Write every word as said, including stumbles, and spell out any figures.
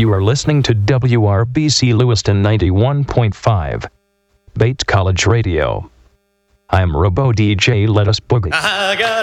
You are listening to W R B C Lewiston ninety-one point five, Bates College Radio. I'm Robo D J Let Us Boogie. I got